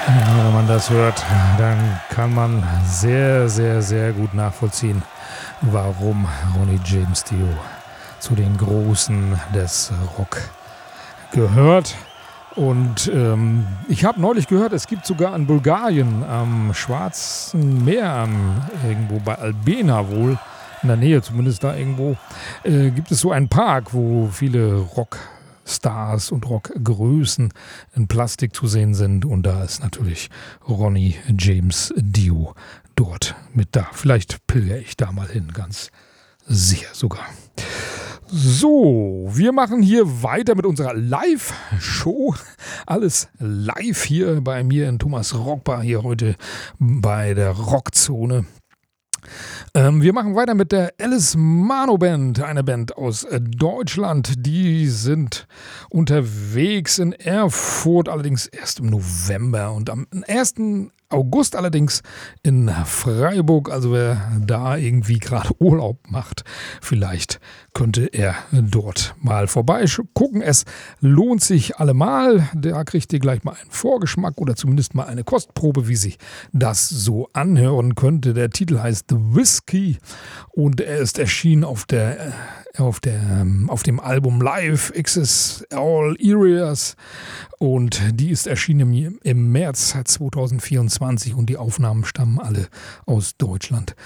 Ja, wenn man das hört, dann kann man sehr, sehr, sehr gut nachvollziehen, warum Ronnie James Dio zu den Großen des Rock gehört. Und ich habe neulich gehört, es gibt sogar in Bulgarien am Schwarzen Meer, irgendwo bei Albena wohl, in der Nähe zumindest da irgendwo, gibt es so einen Park, wo viele Rockstars und Rockgrößen in Plastik zu sehen sind. Und da ist natürlich Ronnie James Dio dort mit da. Vielleicht pilger ich da mal hin, ganz sicher sogar. So, wir machen hier weiter mit unserer Live-Show. Alles live hier bei mir in Thomas Rockbar, hier heute bei der Rockzone. Wir machen weiter mit der Alice Mano Band, eine Band aus Deutschland. Die sind unterwegs in Erfurt, allerdings erst im November und am 1. August allerdings in Freiburg. Also wer da irgendwie gerade Urlaub macht, vielleicht könnte er dort mal vorbeigucken. Es lohnt sich allemal. Da kriegt ihr gleich mal einen Vorgeschmack oder zumindest mal eine Kostprobe, wie sich das so anhören könnte. Der Titel heißt The Whiskey und er ist erschienen auf dem Album Live Access All Areas und die ist erschienen im März 2024 und die Aufnahmen stammen alle aus Deutschland.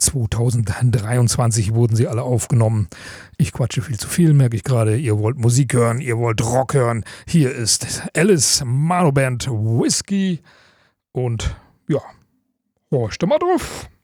2023 wurden sie alle aufgenommen. Ich quatsche viel zu viel, merke ich gerade. Ihr wollt Musik hören, ihr wollt Rock hören. Hier ist Alice Mano Band Whiskey und ja, horcht mal drauf.